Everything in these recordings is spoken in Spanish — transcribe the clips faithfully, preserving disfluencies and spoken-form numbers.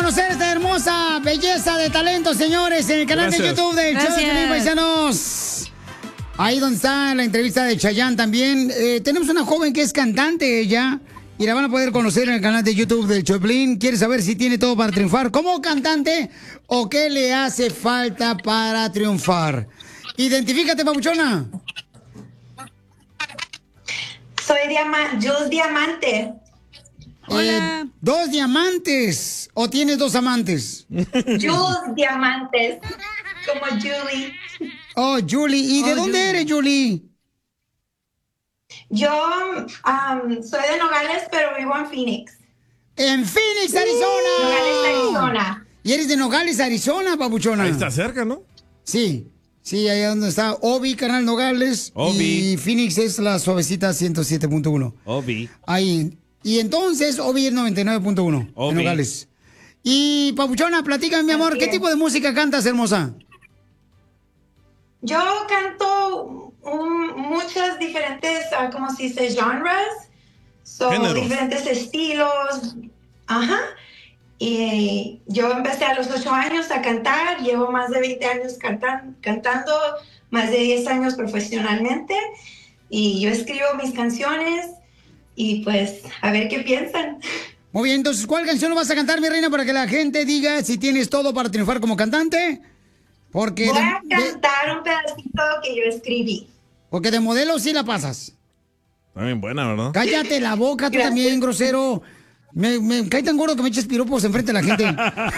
conocer esta hermosa belleza de talento, señores, en el canal Gracias. de YouTube del show de Gracias. Piolín, paisanos. Ahí donde está la entrevista de Chayanne también. Eh, tenemos una joven que es cantante ella. Y la van a poder conocer en el canal de YouTube del Choplin. ¿Quiere saber si tiene todo para triunfar como cantante o qué le hace falta para triunfar? Identifícate, papuchona. Soy Diama Jules Diamante. Eh, ¿Dos diamantes o tienes dos amantes? Jules Diamantes. Como Julie. Oh, Julie. ¿Y de Oh, dónde Julie. eres, Julie? Yo um, soy de Nogales, pero vivo en Phoenix. En Phoenix, Arizona. Nogales, Arizona. Y eres de Nogales, Arizona, papuchona. Ahí está cerca, ¿no? Sí. Sí, ahí donde está Obi, Canal Nogales. Obi. Y Phoenix es la suavecita ciento siete punto uno. Obi. Ahí. Y entonces Obi es noventa y nueve punto uno en Obi. Nogales. Y papuchona, platícame, mi amor, Así ¿qué es. tipo de música cantas, hermosa? Yo canto un- muchas diferentes, ah, ¿cómo se dice? Genres. So, Géneros. diferentes estilos. Ajá. Y yo empecé a los ocho años a cantar. Llevo más de veinte años cantan- cantando, más de diez años profesionalmente. Y yo escribo mis canciones y pues a ver qué piensan. Muy bien, entonces, ¿cuál canción vas a cantar, mi reina, para que la gente diga si tienes todo para triunfar como cantante? Porque Voy a de, de- cantar un pedacito que yo escribí. porque de modelo sí la pasas. Está bien buena, ¿verdad? Cállate la boca, tú Gracias. también, grosero. Me, me cae tan gordo que me eches piropos enfrente de la gente.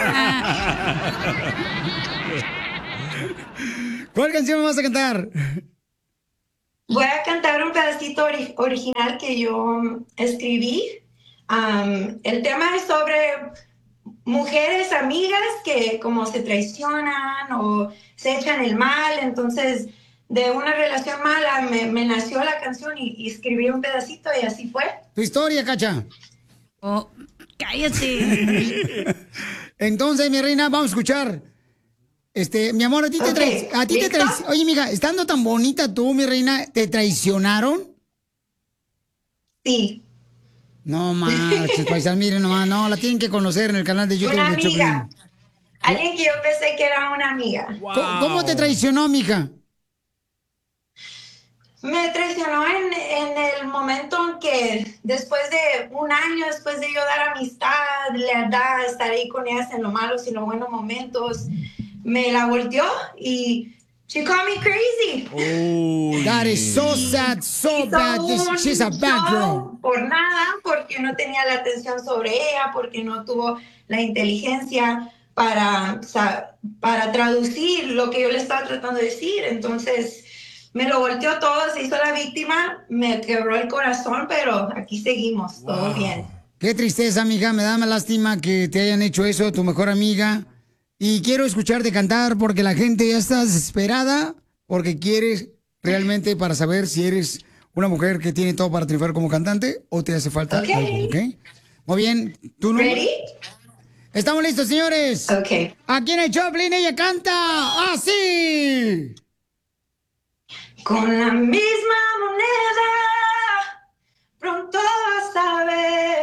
¿Cuál canción me vas a cantar? Voy a cantar un pedacito ori- original que yo escribí. Um, el tema es sobre mujeres amigas que como se traicionan o se echan el mal. Entonces, de una relación mala me, me nació la canción y, y escribí un pedacito y así fue. Tu historia, Cacha. Oh, cállate. Entonces, mi reina, vamos a escuchar. Este, mi amor, a ti te Ok, traes, a ti te ¿listo? traes. Oye, mija, estando tan bonita tú, mi reina, ¿te traicionaron? Sí, No marches, paisas, miren nomás, no, la tienen que conocer en el canal de YouTube una de Choplin. amiga. Alguien que yo pensé que era una amiga. ¿Cómo, cómo te traicionó, mija? Me traicionó en, en el momento en que después de un año, después de yo dar amistad, lealtad, estar ahí con ellas en los malos y los buenos momentos, me la volteó y she called me crazy. Uy. That is so sad, so Hizo bad. This- un she's a bad girl. show por nada, porque no tenía la atención sobre ella, porque no tuvo la inteligencia para, o sea, para traducir lo que yo le estaba tratando de decir. Entonces me lo volteó todo, se hizo la víctima, me quebró el corazón, pero aquí seguimos, todo bien. Qué tristeza, mija, me da más lástima que te hayan hecho eso, tu mejor amiga. Y quiero escucharte cantar porque la gente ya está desesperada porque quieres realmente para saber si eres una mujer que tiene todo para triunfar como cantante o te hace falta Ok. algo, ¿ok? Muy bien, ¿tú no? ¿Ready? ¿Estamos listos, señores? Ok. Aquí en el Choplin ella canta así. Con la misma moneda, pronto vas a ver